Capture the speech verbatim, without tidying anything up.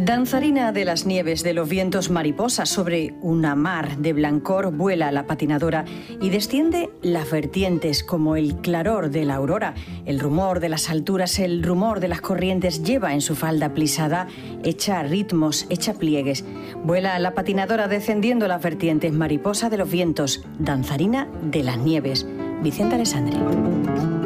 Danzarina de las nieves, de los vientos, mariposa, sobre una mar de blancor vuela la patinadora y desciende las vertientes como el claror de la aurora. El rumor de las alturas, el rumor de las corrientes lleva en su falda plisada, echa ritmos, echa pliegues. Vuela la patinadora descendiendo las vertientes, mariposa de los vientos, danzarina de las nieves. Vicente Alessandri.